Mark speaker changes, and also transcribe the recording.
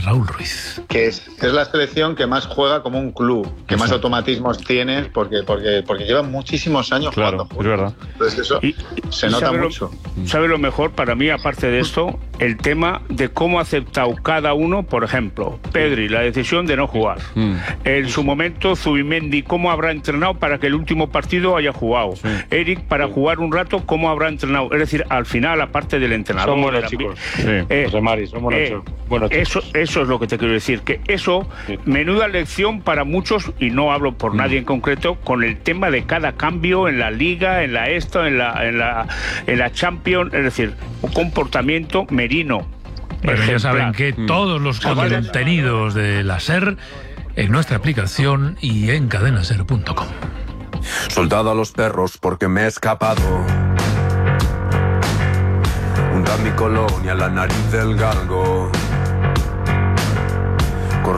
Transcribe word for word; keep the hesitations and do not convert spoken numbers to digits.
Speaker 1: Raúl Ruiz.
Speaker 2: Que es, es la selección que más juega como un club, que más automatismos tiene, porque, porque, porque llevan muchísimos años
Speaker 3: claro,
Speaker 2: jugando.
Speaker 3: Es verdad.
Speaker 2: Entonces eso
Speaker 4: y,
Speaker 2: se
Speaker 4: y
Speaker 2: nota
Speaker 4: sabe
Speaker 2: mucho.
Speaker 4: Lo, ¿Sabe lo mejor para mí, aparte de esto? El tema de cómo ha aceptado cada uno, por ejemplo, Pedri, la decisión de no jugar. Mm. En su momento, Zubimendi, cómo habrá entrenado para que el último partido haya jugado. Sí. Eric, para sí. jugar un rato, cómo habrá entrenado. Es decir, al final, aparte del entrenador...
Speaker 3: Son buenos chicos. Sí. Eh, José Mari, son buenos, eh, buenos chicos.
Speaker 4: Eso, eso es lo que te quiero decir, que eso, sí. menuda lección para muchos, y no hablo por mm. nadie en concreto, con el tema de cada cambio en la Liga, en la esto, en la, en la, en la Champions, es decir, un comportamiento merino.
Speaker 1: Bueno, ejemplar. Ya saben que mm. todos los contenidos de la SER en nuestra aplicación y en cadena ser punto com.
Speaker 5: Soldado a los perros porque me he escapado. Hunda mi colonia, la nariz del galgo.